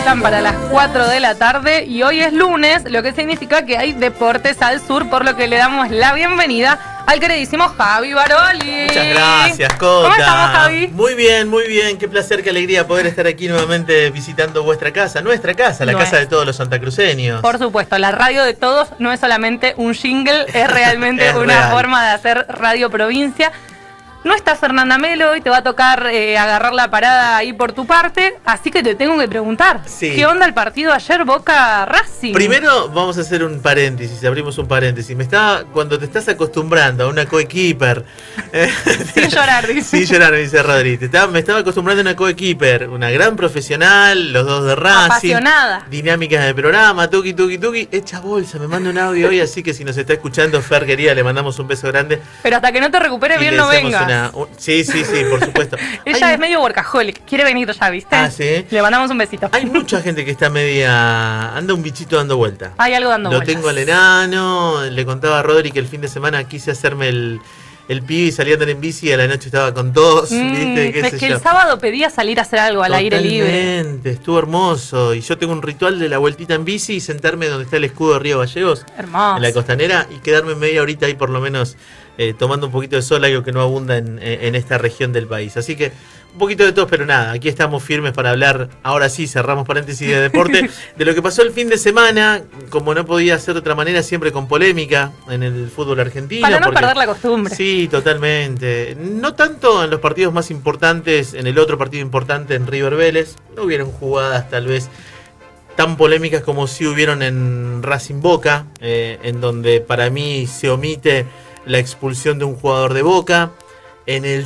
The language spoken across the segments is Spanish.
Están para las 4 de la tarde y hoy es lunes, lo que significa que hay Deportes al Sur, por lo que le damos la bienvenida al queridísimo Javi Baroli. Muchas gracias, Cota. ¿Cómo estamos, Javi? Muy bien, qué placer, qué alegría poder estar aquí nuevamente visitando vuestra casa, nuestra casa, la casa de todos los santacruceños. Por supuesto, la radio de todos no es solamente un jingle, es realmente Es una real. forma de hacer radio provincia. No está Fernanda Melo y te va a tocar agarrar la parada ahí por tu parte, así que te tengo que preguntar, Sí. ¿qué onda el partido ayer Boca-Racing? Primero vamos a hacer un paréntesis, abrimos un paréntesis. Cuando te estás acostumbrando a una coequiper. Sin llorar, dice. Sin llorar, me dice Rodri. Me estaba acostumbrando a una coequiper, una gran profesional, los dos de Racing. Apasionada. Dinámicas de programa, tuki. Hecha bolsa, me manda un audio hoy, así que si nos está escuchando, Fer, querida, le mandamos un beso grande. Pero hasta que no te recuperes Y bien le no deseamos vengas. Sí, por supuesto. Ella es medio workaholic, quiere venir ya, ¿viste? Ah, ¿sí? Le mandamos un besito. Hay mucha gente que está anda un bichito dando vuelta. Hay algo dando Lo vueltas. tengo al enano, le contaba a Rodri que el fin de semana quise hacerme el pibe y salí a andar en bici y a la noche estaba con tos, ¿viste? ¿Qué Es sé que yo? el sábado pedía salir a hacer algo al aire libre. Totalmente, estuvo hermoso. Y yo tengo un ritual de la vueltita en bici y sentarme donde está el escudo de Río Gallegos, Hermoso. en la costanera, y quedarme media horita ahí por lo menos tomando un poquito de sol, algo que no abunda en esta región del país. Así que un poquito de todo, pero nada, aquí estamos firmes para hablar, ahora sí, cerramos paréntesis de deporte, de lo que pasó el fin de semana, como no podía ser de otra manera, siempre con polémica en el fútbol argentino. Para no perder la costumbre. Sí, totalmente. No tanto en los partidos más importantes, en el otro partido importante en River Vélez, no hubieron jugadas tal vez tan polémicas como sí hubieron en Racing Boca, en donde para mí se omite la expulsión de un jugador de Boca. En el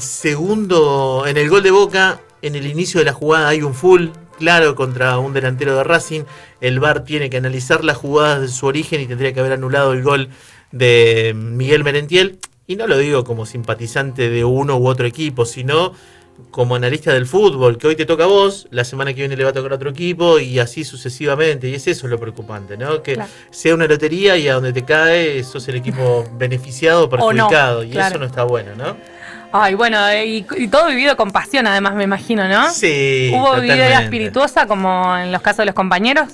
gol de Boca, en el inicio de la jugada hay un full claro contra un delantero de Racing. El VAR tiene que analizar las jugadas de su origen y tendría que haber anulado el gol de Miguel Merentiel. Y no lo digo como simpatizante de uno u otro equipo, sino como analista del fútbol, que hoy te toca a vos, la semana que viene le va a tocar a otro equipo y así sucesivamente. Y es eso lo preocupante, ¿no? Que claro, sea una lotería y a donde te cae sos el equipo beneficiado o perjudicado. no, y claro, eso no está bueno, ¿no? Ay, bueno, y todo vivido con pasión, además, me imagino, ¿no? Sí. ¿Hubo vida totalmente espirituosa como en los casos de los compañeros?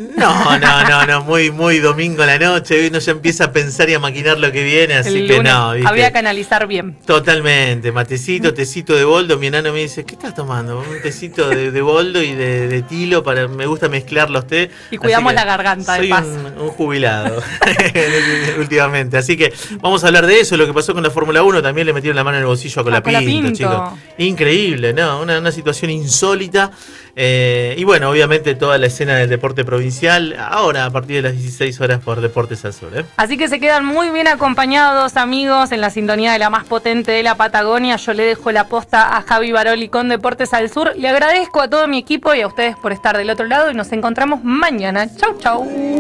No, muy domingo a la noche, uno ya empieza a pensar y a maquinar lo que viene, así El que lunes no, ¿viste? había que analizar bien. Totalmente, matecito, tecito de boldo. Mi enano me dice, ¿qué estás tomando? Un tecito de boldo y de tilo, me gusta mezclar los té. Y cuidamos Así que la garganta, de soy paso. un jubilado últimamente. Así que vamos a hablar de eso, lo que pasó con la Fórmula 1. También le metieron la mano en el bolsillo a Colapinto, chicos. Increíble, ¿no? Una situación insólita. Y bueno, obviamente toda la escena del deporte provincial, ahora a partir de las 16 horas por Deportes al Sur. Así que se quedan muy bien acompañados, amigos, en la sintonía de la más potente de la Patagonia. Yo le dejo la posta a Javi Baroli con Deportes al Sur. Le agradezco a todo mi equipo y a ustedes por estar del otro lado y nos encontramos mañana. Chau.